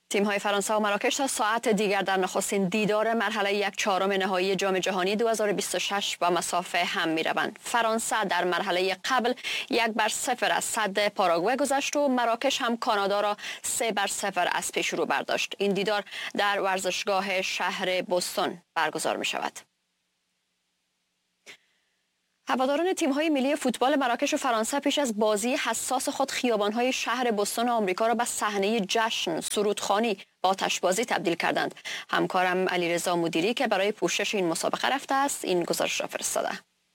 تیم‌های فرانسه و مراکش تا ساعت دیگر در نخستین دیدار مرحله 1/4 نهایی جام جهانی 2026 با مسافه هم می‌روند. فرانسه در مرحله قبل 1-0 از صد پاراگوئه گذشت و مراکش هم کانادا را 3-0 از پیش رو برداشت. این دیدار در ورزشگاه شهر بوستون برگزار می‌شود. هواداران تیم‌های ملی فوتبال مراکش و فرانسه پیش از بازی حساس خود خیابان‌های شهر بوستون آمریکا را به صحنه جشن، سرودخوانی و آتشبازی تبدیل کردند. همکارم علیرضا مدیری که برای پوشش این مسابقه رفته است، این گزارش را فرستاده.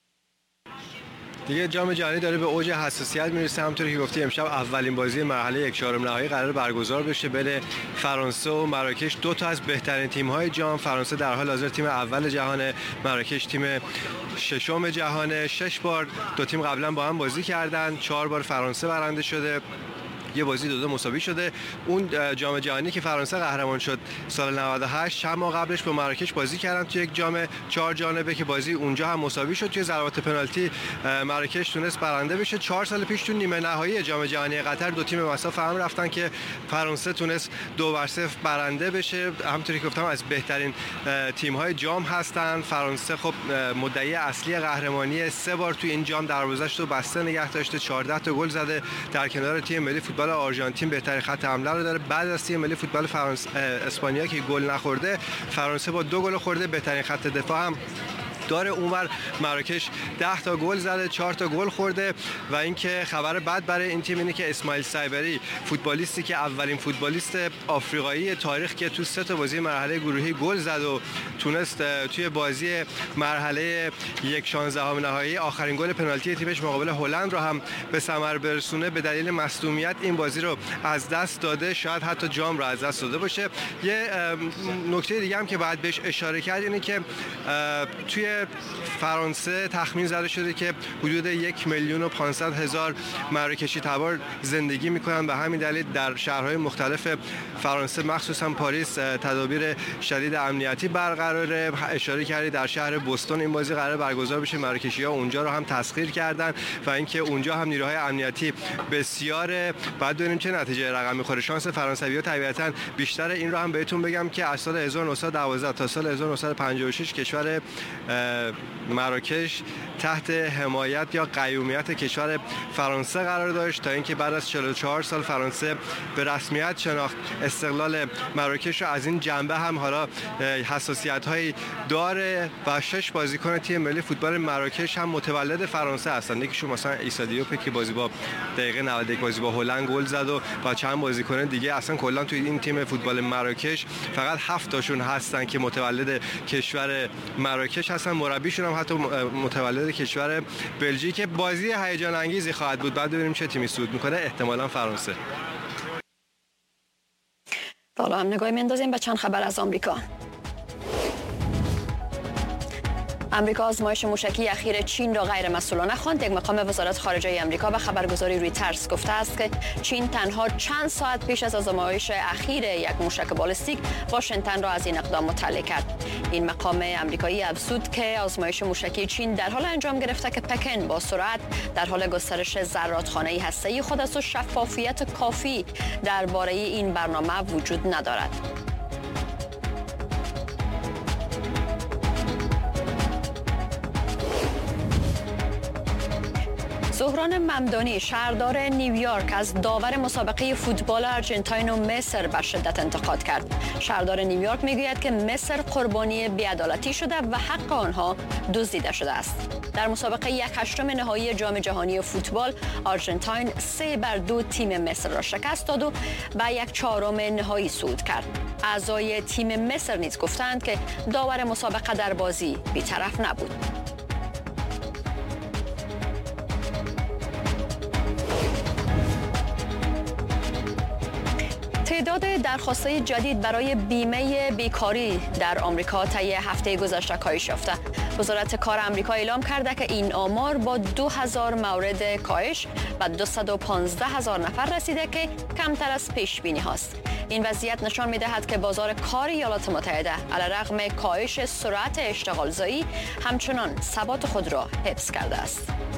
دیگه جام جهانی داره به اوج حساسیت میرسه. همونطوری که گفتی امشب اولین بازی مرحله 1/4 نهایی قرار برگزار بشه بین فرانسه و مراکش، دو تا از بهترین تیم‌های جام. فرانسه در حال حاضر تیم اول جهان، مراکش تیم ششم جهان. 6 بار دو تیم قبلا با هم بازی کردن، 4 بار فرانسه برنده شده، یه بازی 2-2 مساوی شده. اون جام جهانی که فرانسه قهرمان شد سال 98 چند ماه قبلش با مراکش بازی کردن توی یک جام 4 جانبه که بازی اونجا هم مساوی شد. توی ضربات پنالتی مراکش تونست برنده بشه. 4 سال پیش تو نیمه نهایی جام جهانی قطر دو تیم مساوی هم رفتن که فرانسه تونست 2-0 برنده بشه. همونطوری که گفتم از بهترین تیم‌های جام هستن. فرانسه خب مدعی اصلی قهرمانی، 3 بار توی این جام دروازه‌اش رو بسته نگه داشته، 14 تا گل زده. در کنار تیم ملی فوتبال آرژانتین بهترین خط حمله رو داره. بعد از تیم ملی فوتبال اسپانیا که گل نخورده، فرانسه با 2 گل خورده. بهترین خط دفاع هم داره. اونور مراکش 10 تا گل زده، 4 تا گل خورده. و اینکه خبر بد برای این تیم اینه که اسماعیل سایبری، فوتبالیستی که اولین فوتبالیست آفریقایی تاریخ که تو 3 تا بازی مرحله گروهی گل زد و تونست توی بازی مرحله 1/16 نهایی آخرین گل پنالتی تیمش مقابل هلند رو هم به ثمر برسونه، به دلیل مصدومیت این بازی رو از دست داده. شاید حتی جام رو از دست داده باشه. یه نکته دیگه هم که باید بهش اشاره کرد اینه که توی فرانسه تخمین زده شده که حدود 1,500,000 مراکشی تبار زندگی میکنن. به همین دلیل در شهرهای مختلف فرانسه مخصوصا پاریس تدابیر شدید امنیتی برقراره. اشاره کردی در شهر بوستون این بازی قرار برگزار بشه. مراکشی‌ها اونجا رو هم تسخیر کردن و اینکه اونجا هم نیروهای امنیتی بسیار. بعد ببینیم چه نتیجه رقم میخوره. شانس فرانسوی‌ها طبیعتاً بیشتر. این رو هم بهتون بگم که از سال 1912 تا سال 1956 کشور مراکش تحت حمایت یا قیومیت کشور فرانسه قرار داشت تا اینکه بعد از 44 سال فرانسه به رسمیت شناخت استقلال مراکش رو. از این جنبه هم حالا حساسیت‌هایی داره و 6 بازیکن تیم ملی فوتبال مراکش هم متولد فرانسه هستن. یکیشون مثلا عیسی دیوپ که بازی با دقیقه 91 بازی با هلند گل زد و با چند بازیکن دیگه. اصلا کلا توی این تیم فوتبال مراکش فقط 7 تاشون هستن که متولد کشور مراکش هستن. مربیشون هم حتی متولد کشور بلژیک. بازی هیجان انگیزی خواهد بود. بعد ببینیم چه تیمی صعود میکنه. احتمالاً فرانسه. حالا هم نگاهی میندازیم به چند خبر از آمریکا. امریکا آزمایش موشکی اخیر چین را غیر مسئولانه خواند. یک مقام وزارت خارجه آمریکا به خبرگزاری رویترز گفته است که چین تنها چند ساعت پیش از آزمایش اخیر یک موشک بالستیک واشنگتن را از این اقدام مطلع کرد. این مقام آمریکایی افزود که آزمایش موشکی چین در حال انجام گرفته که پکن با سرعت در حال گسترش ذراتخانه هسته‌ای خود است و شفافیت کافی درباره این برنامه وجود ندارد. زهران ممدانی شهردار نیویورک از داور مسابقه فوتبال آرژانتین و مصر به شدت انتقاد کرد. شهردار نیویورک میگوید که مصر قربانی بی‌عدالتی شده و حق آنها دزدیده شده است. در مسابقه 1/8 نهایی جام جهانی فوتبال آرژانتین 3-2 تیم مصر را شکست داد و به 1/4 نهایی صعود کرد. اعضای تیم مصر نیز گفتند که داور مسابقه در بازی بی‌طرف نبود. تعداد درخواست‌های جدید برای بیمه بیکاری در آمریکا طی هفته گذشته کاهش یافته. وزارت کار آمریکا اعلام کرده که این آمار با 2000 مورد کاهش و 215,000 نفر رسیده که کمتر از پیش بینی هاست. این وضعیت نشان می‌دهد که بازار کار ایالات متحده علیرغم کاهش سرعت اشتغالزایی همچنان ثبات خود را حفظ کرده است.